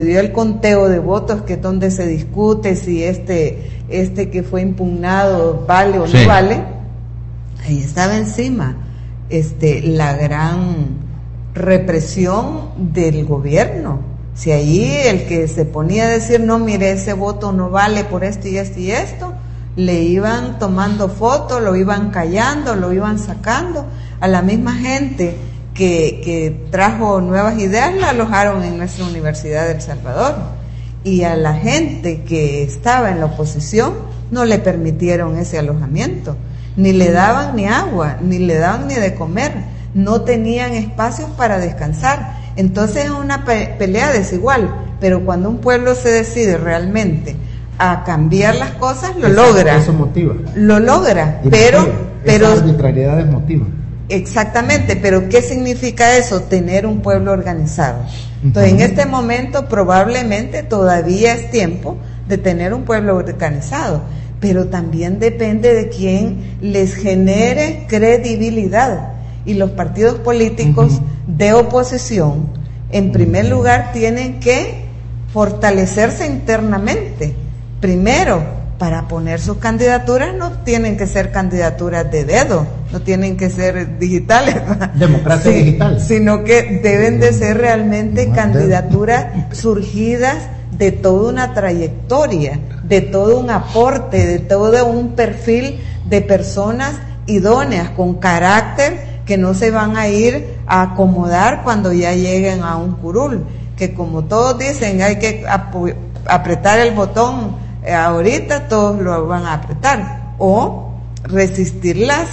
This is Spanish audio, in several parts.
dio el conteo de votos, que es donde se discute si este que fue impugnado vale o no vale, ahí estaba encima la gran represión del gobierno. Si ahí el que se ponía a decir, no, mire, ese voto no vale por esto y esto y esto, le iban tomando fotos, lo iban callando, lo iban sacando. A la misma gente que trajo nuevas ideas la alojaron en nuestra Universidad de El Salvador, y a la gente que estaba en la oposición no le permitieron ese alojamiento, ni le daban ni agua, ni le daban ni de comer, no tenían espacios para descansar. Entonces es una pelea desigual, pero cuando un pueblo se decide realmente a cambiar las cosas, lo logra. Eso motiva. Lo logra, pero esa arbitrariedad desmotiva. Exactamente, pero ¿qué significa eso? Tener un pueblo organizado. Entonces, en este momento probablemente todavía es tiempo de tener un pueblo organizado, pero también depende de quién les genere credibilidad. Y los partidos políticos de oposición, en primer lugar, tienen que fortalecerse internamente. Primero, para poner sus candidaturas, no tienen que ser candidaturas de dedo, no tienen que ser digitales, democracia digital, sino que deben de ser realmente candidaturas surgidas de toda una trayectoria, de todo un aporte, de todo un perfil de personas idóneas, con carácter, que no se van a ir a acomodar cuando ya lleguen a un curul, que como todos dicen, hay que apretar el botón. Ahorita todos lo van a apretar, o resistir las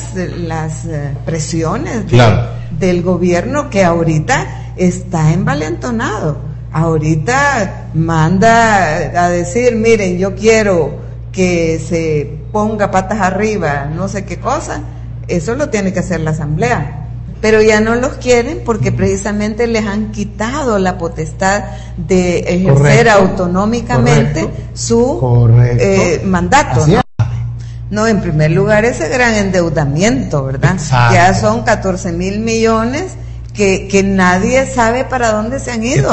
presiones del gobierno, que ahorita está envalentonado. Ahorita manda a decir, miren, yo quiero que se ponga patas arriba, no sé qué cosa. Eso lo tiene que hacer la asamblea, pero ya no los quieren porque precisamente les han quitado la potestad de ejercer autonómicamente su mandato, ¿no? No, en primer lugar, ese gran endeudamiento, ¿verdad? Exacto. Ya son 14,000 millones que nadie sabe para dónde se han ido.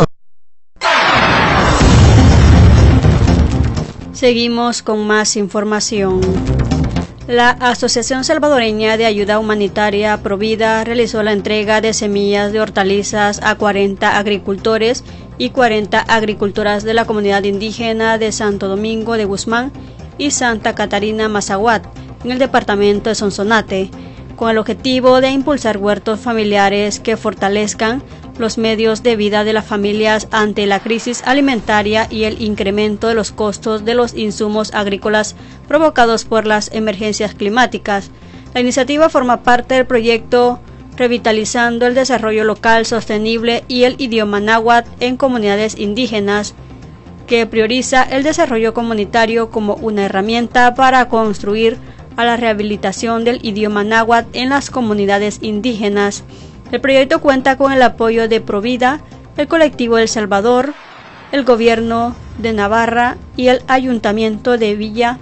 Seguimos con más información. La Asociación Salvadoreña de Ayuda Humanitaria Provida realizó la entrega de semillas de hortalizas a 40 agricultores y 40 agricultoras de la comunidad indígena de Santo Domingo de Guzmán y Santa Catarina Mazahuat, en el departamento de Sonsonate, con el objetivo de impulsar huertos familiares que fortalezcan los medios de vida de las familias ante la crisis alimentaria y el incremento de los costos de los insumos agrícolas provocados por las emergencias climáticas. La iniciativa forma parte del proyecto Revitalizando el Desarrollo Local Sostenible y el Idioma Náhuatl en Comunidades Indígenas, que prioriza el desarrollo comunitario como una herramienta para construir a la rehabilitación del idioma náhuatl en las comunidades indígenas. El proyecto cuenta con el apoyo de Provida, el colectivo El Salvador, el gobierno de Navarra y el ayuntamiento de Villa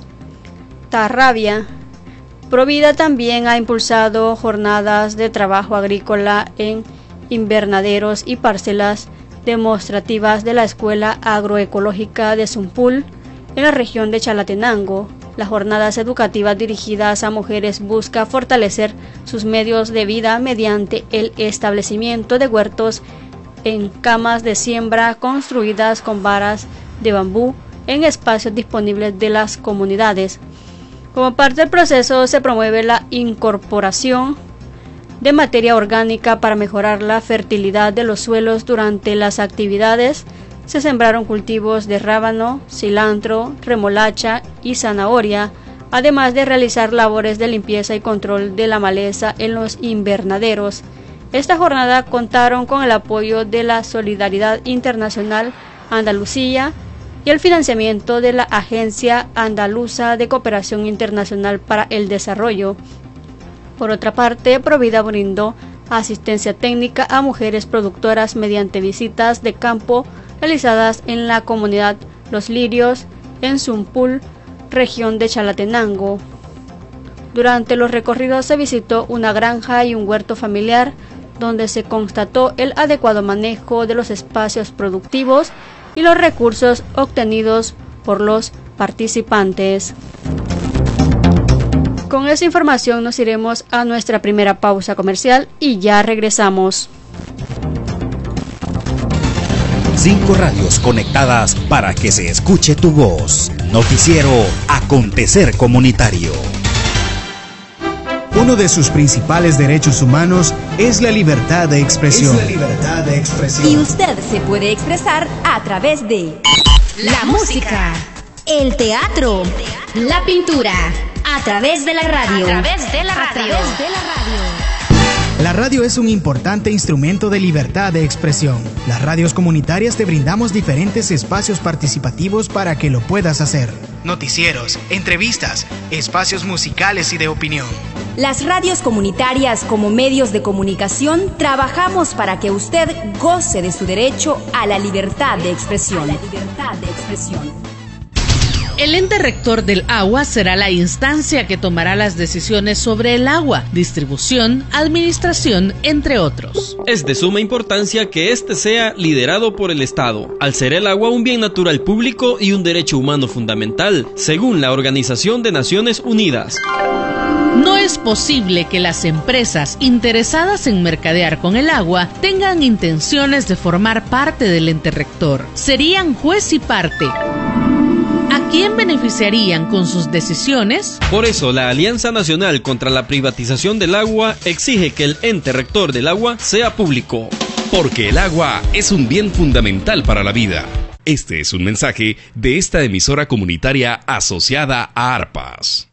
Tarrabia. Provida también ha impulsado jornadas de trabajo agrícola en invernaderos y parcelas demostrativas de la Escuela Agroecológica de Zumpul, en la región de Chalatenango. Las jornadas educativas dirigidas a mujeres busca fortalecer sus medios de vida mediante el establecimiento de huertos en camas de siembra construidas con varas de bambú en espacios disponibles de las comunidades. Como parte del proceso se promueve la incorporación de materia orgánica para mejorar la fertilidad de los suelos. Durante las actividades se sembraron cultivos de rábano, cilantro, remolacha y zanahoria, además de realizar labores de limpieza y control de la maleza en los invernaderos. Esta jornada contaron con el apoyo de la Solidaridad Internacional Andalucía y el financiamiento de la Agencia Andaluza de Cooperación Internacional para el Desarrollo. Por otra parte, Provida brindó asistencia técnica a mujeres productoras mediante visitas de campo realizadas en la comunidad Los Lirios, en Zumpul, región de Chalatenango. Durante los recorridos se visitó una granja y un huerto familiar, donde se constató el adecuado manejo de los espacios productivos y los recursos obtenidos por los participantes. Con esa información nos iremos a nuestra primera pausa comercial y ya regresamos. 5 radios conectadas para que se escuche tu voz. Noticiero Acontecer Comunitario. Uno de sus principales derechos humanos es la libertad de expresión. Y usted se puede expresar a través de la música, el teatro, la pintura, a través de la radio. La radio es un importante instrumento de libertad de expresión. Las radios comunitarias te brindamos diferentes espacios participativos para que lo puedas hacer. Noticieros, entrevistas, espacios musicales y de opinión. Las radios comunitarias como medios de comunicación trabajamos para que usted goce de su derecho a la libertad de expresión. El ente rector del agua será la instancia que tomará las decisiones sobre el agua, distribución, administración, entre otros. Es de suma importancia que este sea liderado por el Estado, al ser el agua un bien natural público y un derecho humano fundamental, según la Organización de Naciones Unidas. No es posible que las empresas interesadas en mercadear con el agua tengan intenciones de formar parte del ente rector. Serían juez y parte. ¿A quién beneficiarían con sus decisiones? Por eso, la Alianza Nacional contra la Privatización del Agua exige que el ente rector del agua sea público. Porque el agua es un bien fundamental para la vida. Este es un mensaje de esta emisora comunitaria asociada a ARPAS.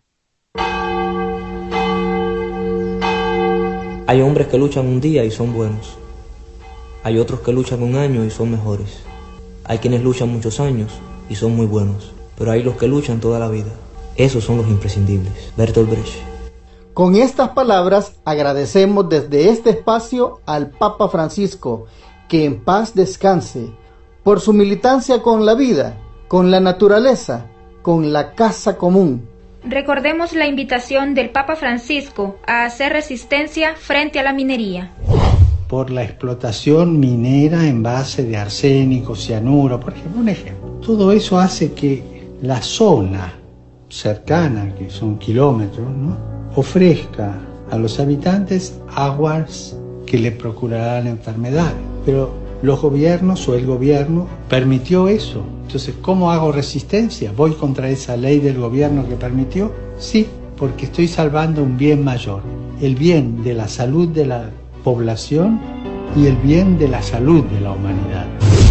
Hay hombres que luchan un día y son buenos. Hay otros que luchan un año y son mejores. Hay quienes luchan muchos años y son muy buenos. Pero hay los que luchan toda la vida. Esos son los imprescindibles. Bertolt Brecht. Con estas palabras agradecemos desde este espacio al Papa Francisco, que en paz descanse, por su militancia con la vida, con la naturaleza, con la casa común. Recordemos la invitación del Papa Francisco a hacer resistencia frente a la minería. Por la explotación minera en base de arsénico, cianuro, por ejemplo, un ejemplo. Todo eso hace que la zona cercana, que son kilómetros, ¿no?, ofrezca a los habitantes aguas que le procurarán enfermedades. Pero los gobiernos o el gobierno permitió eso. Entonces, ¿cómo hago resistencia? ¿Voy contra esa ley del gobierno que permitió? Sí, porque estoy salvando un bien mayor, el bien de la salud de la población y el bien de la salud de la humanidad.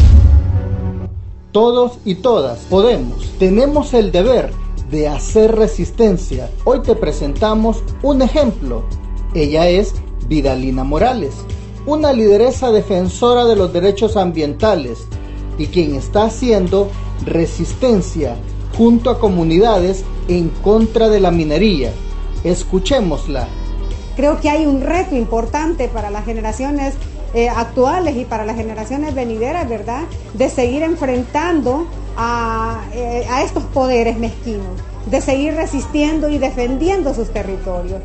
Todos y todas podemos, tenemos el deber de hacer resistencia. Hoy te presentamos un ejemplo. Ella es Vidalina Morales, una lideresa defensora de los derechos ambientales y quien está haciendo resistencia junto a comunidades en contra de la minería. Escuchémosla. Creo que hay un reto importante para las generaciones actuales y para las generaciones venideras, ¿verdad?, de seguir enfrentando a estos poderes mezquinos, de seguir resistiendo y defendiendo sus territorios.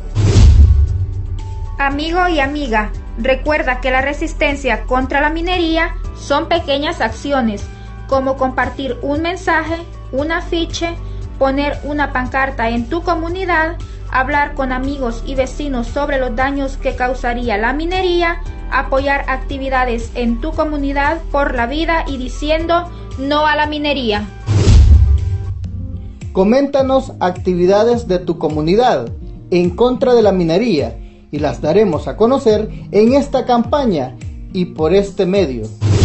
Amigo y amiga, recuerda que la resistencia contra la minería son pequeñas acciones, como compartir un mensaje, un afiche, poner una pancarta en tu comunidad, hablar con amigos y vecinos sobre los daños que causaría la minería, apoyar actividades en tu comunidad por la vida y diciendo no a la minería. Coméntanos actividades de tu comunidad en contra de la minería y las daremos a conocer en esta campaña y por este medio.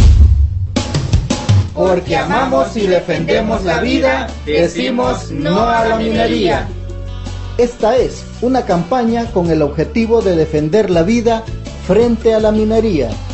Porque amamos y defendemos la vida, decimos no a la minería. Esta es una campaña con el objetivo de defender la vida frente a la minería.